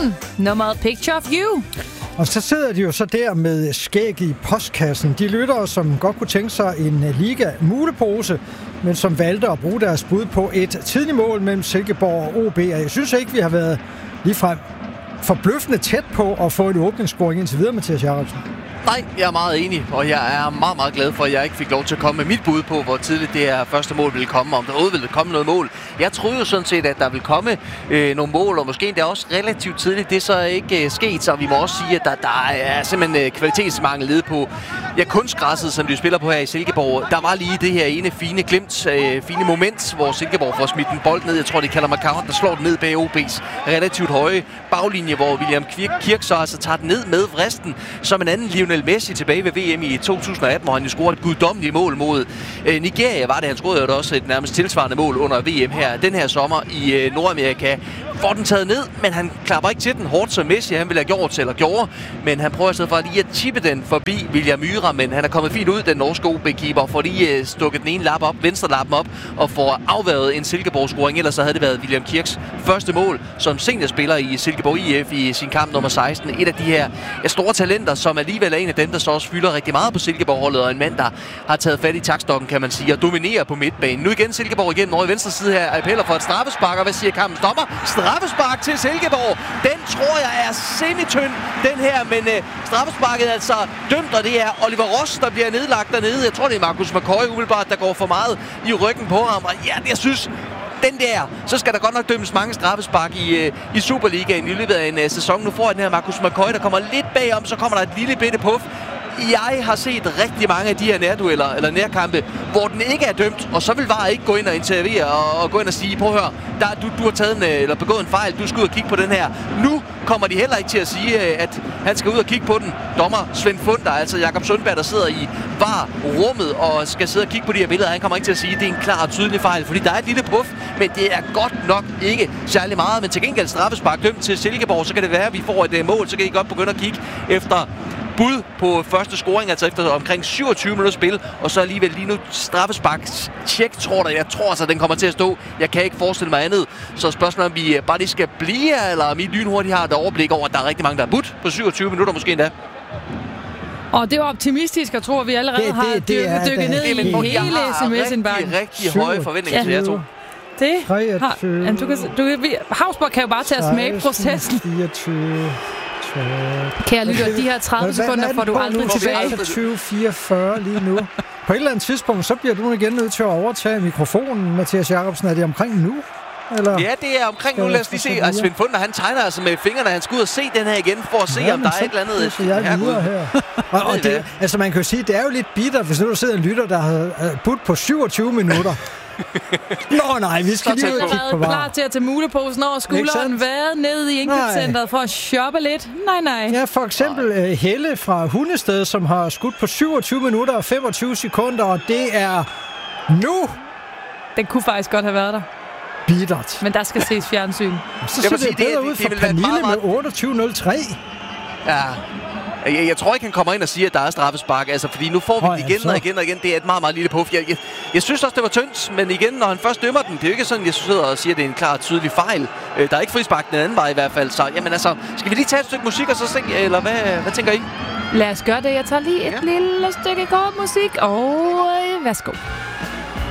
telefonen. Nummeret Picture of You. Og så sidder de jo så der med skæg i postkassen. De lyttere, som godt kunne tænke sig en liga-mulepose, men som valgte at bruge deres bud på et tidligt mål mellem Silkeborg og OB. Og jeg synes ikke, vi har været ligefrem forbløffende tæt på at få en åbningsscoring indtil videre, Mathias Jacobsen. Nej, jeg er meget enig, og jeg er meget, meget glad for, at jeg ikke fik lov til at komme med mit bud på, hvor tidligt det her første mål ville komme, om der overhovedet ville komme noget mål. Jeg troede jo sådan set, at der ville komme nogle mål, og måske endda også relativt tidligt. Det er så ikke sket, så vi må også sige, at der er simpelthen kvalitetsmangel lede på kunstgræsset, som de spiller på her i Silkeborg. Der var lige det her ene fine glimt, fine moment, hvor Silkeborg får smidt en bold ned. Jeg tror, det kalder McCown, der slår den ned bag OB's relativt høje baglinje, hvor William Kirk så altså tager den ned med vristen, som en anden Lionel Messi tilbage ved VM i 2018, hvor han jo scorede et guddommeligt mål mod Nigeria. Var det, han scorede jo også et nærmest tilsvarende mål under VM her den her sommer i Nordamerika. Får den taget ned, men han klapper ikke til den hårdt, som Messi han ville have gjort eller gjorde. Men han prøver i stedet for lige at chippe den forbi William Myhre, men han er kommet fint ud, den norske OB-keeper, får lige stukket den ene lap op, venstre lappen op, og får afværget en Silkeborg-scoring. Ellers så havde det været William Kirks første mål som seniorspiller i Silkeborg IF i sin kamp nummer 16. Et af de her store talenter, som alligevel er en af dem, der så også fylder rigtig meget på Silkeborg-holdet, og en mand, der har taget fat i taktstokken, kan man sige, og dominerer på midtbanen. Nu igen Silkeborg igen over i venstre side her. Appeller for et straffespark, og hvad siger kampen? Stopper. Straffespark til Silkeborg. Den tror jeg er sindetynd, den her, men straffesparket er altså dømt, og det er Oliver Ross, der bliver nedlagt dernede. Jeg tror, det er Marcus McCoy umiddelbart, der går for meget i ryggen på ham, og ja, jeg synes, den der, så skal der godt nok dømmes mange straffespark i Superligaen i løbet af en sæson. Nu får jeg den her Marcus McCoy, der kommer lidt bagom, så kommer der et lille bitte puff. Jeg har set rigtig mange af de her nærdueller eller nærkampe, hvor den ikke er dømt, og så vil VAR ikke gå ind og intervere og gå ind og sige, prøv at høre, du har taget eller begået en fejl, du skal ud og kigge på den her. Nu kommer de heller ikke til at sige, at han skal ud og kigge på den. Dommer Svend Funder, altså Jakob Sundberg, der sidder i VAR-rummet og skal sidde og kigge på de her billeder, han kommer ikke til at sige, at det er en klar og tydelig fejl, fordi der er et lille puff, men det er godt nok ikke særlig meget. Men til gengæld straffespark dømt til Silkeborg, så kan det være, at vi får et mål, så kan I godt begynde at kigge efter bud på første scoring, altså efter omkring 27 minutter spil, og så alligevel lige nu straffespark tjek, jeg tror altså, den kommer til at stå. Jeg kan ikke forestille mig andet. Så spørgsmålet om vi bare lige skal blive, eller om I lynhurtigt har et overblik over, at der er rigtig mange, der er budt på 27 minutter måske endda. Og det er optimistisk, jeg tror, at vi allerede har dykket ned i hele sms-indbakken. Rigtig høje forventninger til jer to. Det har... Havsborg kan jo bare tage os med i processen. 24... Kære lytter, de her 30 sekunder får du aldrig tilbage. 20-44 lige nu. På et eller andet tidspunkt, så bliver du igen nødt til at overtage mikrofonen, Mathias Jacobsen. Er det omkring nu? Eller? Ja, det er omkring nu. Lad os lige se. Altså, Svend Funder, han tegner altså med fingrene. Han skal ud og se den her igen, for at se, om der er et eller andet. Her. Og det, altså, man kan jo sige, det er jo lidt bitter, hvis nu der sidder en lytter, der har budt på 27 minutter. Nå nej, vi skal lige ud og kigge på VAR. Klar til at tage muleposen over skulderen, været ned i indkøbscenteret for at shoppe lidt. Nej. Ja, for eksempel Helle fra Hundested, som har skudt på 27 minutter og 25 sekunder, og det er nu. Den kunne faktisk godt have været der. Bittert. Men der skal ses fjernsyn. Så ser det bedre ud for Pernille med 28.03. Ja. Jeg tror ikke, han kommer ind og siger, at der er straffespark. Altså, fordi nu får vi den igen og igen og igen. Det er et meget, meget lille puff. Jeg synes også, det var tyndt. Men igen, når han først dømmer den, det er jo ikke sådan, jeg sidder og siger, at det er en klar tydelig fejl. Der er ikke frispark den anden vej i hvert fald. Så jamen altså, skal vi lige tage et stykke musik og så se? Eller hvad tænker I? Lad os gøre det. Jeg tager lige et lille stykke god musik. Og værsgo.